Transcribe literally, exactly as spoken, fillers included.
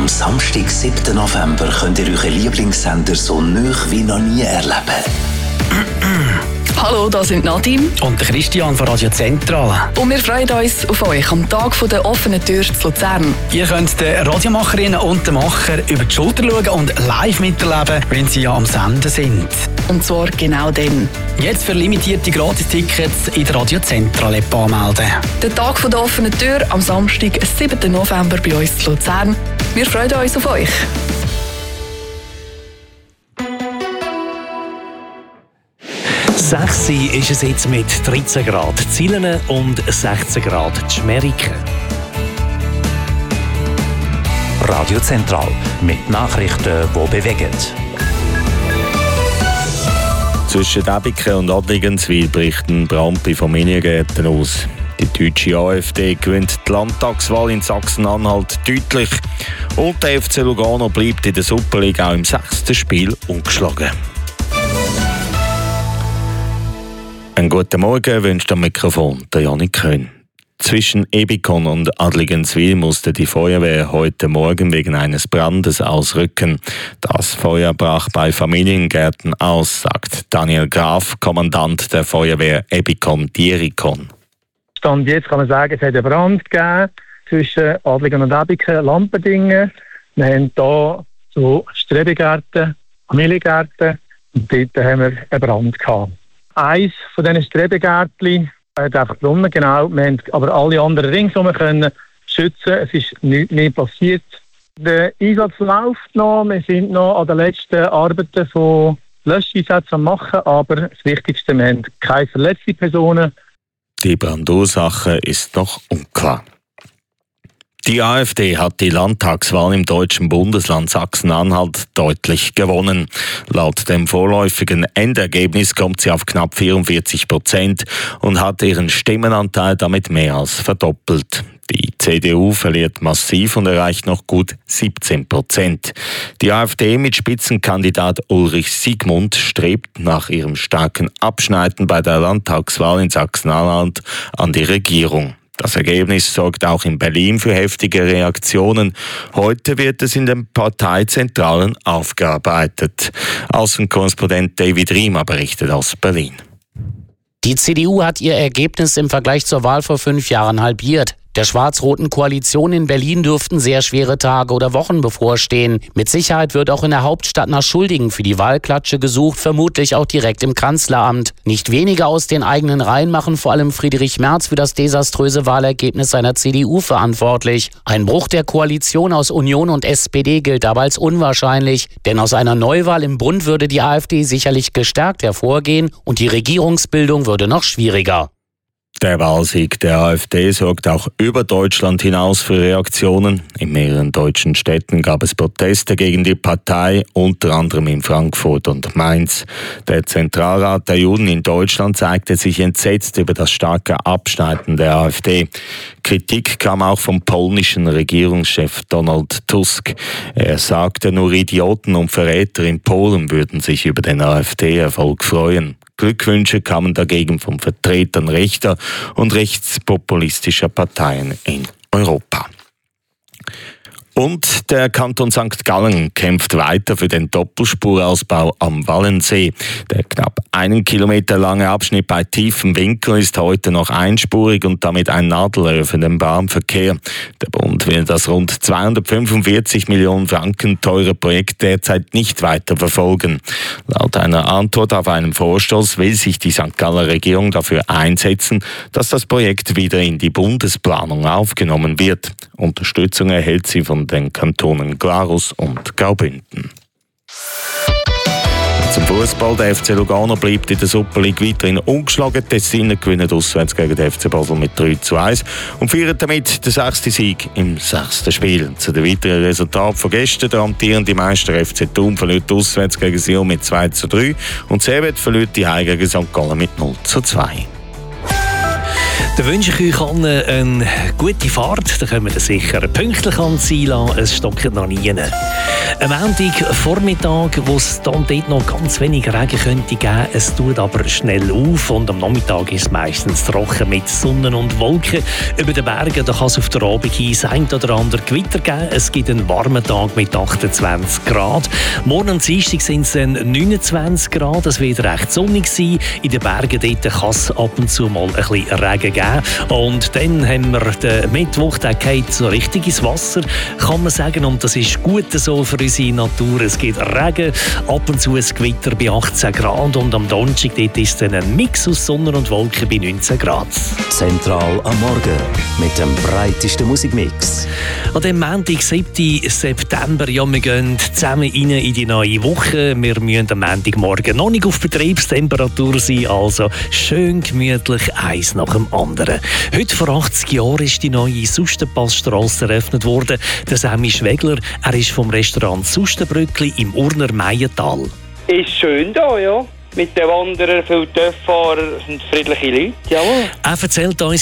Am Samstag, siebten November, könnt ihr euren Lieblingssender so nah wie noch nie erleben. Hallo, das sind Nadim und der Christian von Radio Zentral. Und wir freuen uns auf euch am Tag der offenen Tür zu Luzern. Ihr könnt den Radiomacherinnen und den Macher über die Schulter schauen und live miterleben, wenn sie ja am Senden sind. Und zwar genau dann. Jetzt für limitierte Gratis-Tickets in der Radio Zentral-App anmelden. Der Tag der offenen Tür am Samstag, siebten November bei uns zu Luzern. Wir freuen uns auf euch. sechs ist es jetzt mit dreizehn Grad Zielen und sechzehn Grad Schmeriken. Radio Zentral mit Nachrichten, die bewegen. Zwischen Ebiken und Adligenswil bricht ein Brand bei Familiengärten aus. Die deutsche AfD gewinnt die Landtagswahl in Sachsen-Anhalt deutlich. Und der F C Lugano bleibt in der Superliga auch im sechsten Spiel ungeschlagen. Einen guten Morgen wünscht am Mikrofon der Janik Köhn. Zwischen Ebikon und Adligenswil musste die Feuerwehr heute Morgen wegen eines Brandes ausrücken. Das Feuer brach bei Familiengärten aus, sagt Daniel Graf, Kommandant der Feuerwehr Ebikon Dierikon. Stand jetzt kann man sagen, es hat einen Brand gegeben zwischen Adligen und Ebiken, Lampendingen. Wir haben hier so Strebegärten, Familiengärten und dort haben wir einen Brand gehabt. Eins von diesen Strebegärtchen hat einfach Brunnen, genau. Wir haben aber alle anderen ringsherum können schützen. Es ist nichts mehr passiert. Der Einsatz läuft noch. Wir sind noch an den letzten Arbeiten von Löscheinsätzen am machen. Aber das Wichtigste, wir haben keine verletzten Personen. Die Brandursache ist noch unklar. Die AfD hat die Landtagswahl im deutschen Bundesland Sachsen-Anhalt deutlich gewonnen. Laut dem vorläufigen Endergebnis kommt sie auf knapp vierundvierzig Prozent und hat ihren Stimmenanteil damit mehr als verdoppelt. Die C D U verliert massiv und erreicht noch gut siebzehn Prozent. Die AfD mit Spitzenkandidat Ulrich Siegmund strebt nach ihrem starken Abschneiden bei der Landtagswahl in Sachsen-Anhalt an die Regierung. Das Ergebnis sorgt auch in Berlin für heftige Reaktionen. Heute wird es in den Parteizentralen aufgearbeitet. Außenkorrespondent David Riemer berichtet aus Berlin. Die C D U hat ihr Ergebnis im Vergleich zur Wahl vor fünf Jahren halbiert. Der schwarz-roten Koalition in Berlin dürften sehr schwere Tage oder Wochen bevorstehen. Mit Sicherheit wird auch in der Hauptstadt nach Schuldigen für die Wahlklatsche gesucht, vermutlich auch direkt im Kanzleramt. Nicht wenige aus den eigenen Reihen machen vor allem Friedrich Merz für das desaströse Wahlergebnis seiner C D U verantwortlich. Ein Bruch der Koalition aus Union und S P D gilt dabei als unwahrscheinlich, denn aus einer Neuwahl im Bund würde die AfD sicherlich gestärkt hervorgehen und die Regierungsbildung würde noch schwieriger. Der Wahlsieg der AfD sorgt auch über Deutschland hinaus für Reaktionen. In mehreren deutschen Städten gab es Proteste gegen die Partei, unter anderem in Frankfurt und Mainz. Der Zentralrat der Juden in Deutschland zeigte sich entsetzt über das starke Abschneiden der AfD. Kritik kam auch vom polnischen Regierungschef Donald Tusk. Er sagte, nur Idioten und Verräter in Polen würden sich über den AfD-Erfolg freuen. Glückwünsche kamen dagegen von Vertretern rechter und rechtspopulistischer Parteien in Europa. Und der Kanton Sankt Gallen kämpft weiter für den Doppelspurausbau am Wallensee. Der knapp einen Kilometer lange Abschnitt bei tiefem Winkel ist heute noch einspurig und damit ein Nadelöhr für den Bahnverkehr. Der Bund will das rund zweihundertfünfundvierzig Millionen Franken teure Projekt derzeit nicht weiter verfolgen. Laut einer Antwort auf einen Vorstoß will sich die Sankt Galler Regierung dafür einsetzen, dass das Projekt wieder in die Bundesplanung aufgenommen wird. Unterstützung erhält sie von den Kantonen Glarus und Graubünden. Zum Fußball. Der F C Lugano bleibt in der Super League weiterhin ungeschlagen. Die Tessiner gewinnen auswärts gegen den F C Basel mit drei zu eins und feiern damit den sechsten Sieg im sechsten Spiel. Zu den weiteren Resultaten von gestern: der amtierende Meister F C Thun verliert auswärts gegen Sion mit zwei zu drei und Servet verliert die Heim gegen Sankt Gallen mit null zu zwei. Dann wünsche ich euch allen eine gute Fahrt. Da können wir sicher pünktlich an Ziel an. Es stockt noch nie. Am Montagvormittag, wo es dann dort noch ganz wenig Regen könnte geben, es tut aber schnell auf und am Nachmittag ist es meistens trocken mit Sonne und Wolken. Über den Bergen da kann es auf der Abend hin das ein oder andere Gewitter geben. Es gibt einen warmen Tag mit achtundzwanzig Grad. Morgen am Dienstag sind es dann neunundzwanzig Grad. Es wird recht sonnig sein. In den Bergen dort kann es ab und zu mal ein bisschen Regen geben. Und dann haben wir den Mittwoch, der geht so richtig ins Wasser, kann man sagen. Und das ist gut so für unsere Natur. Es gibt Regen, ab und zu ein Gewitter bei achtzehn Grad. Und am Donnerstag dort ist dann ein Mix aus Sonne und Wolken bei neunzehn Grad. Zentral am Morgen mit dem breitesten Musikmix. An dem Montag, siebten September, ja, wir gehen zusammen rein in die neue Woche. Wir müssen am Montagmorgen noch nicht auf Betriebstemperatur sein, also schön gemütlich eins nach dem anderen. Heute vor achtzig Jahren ist die neue Sustenpassstrasse eröffnet worden. Der Sammy Schwegler, er ist vom Restaurant Sustenbrückli im Urner Meiental. Ist schön da, ja. Mit den Wanderern, viele Töpffahrer und friedliche Leute, jawohl. Er erzählt uns,